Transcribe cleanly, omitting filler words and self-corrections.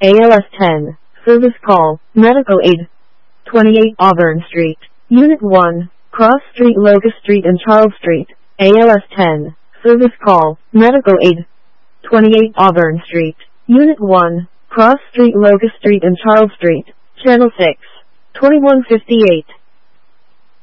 ALS 10. Service call. Medical aid. 28 Auburn Street. Unit 1. Cross Street, Locust Street and Charles Street. ALS 10. Service call. Medical aid. 28 Auburn Street. Unit 1. Cross Street, Locust Street and Charles Street. Channel 6. 2158.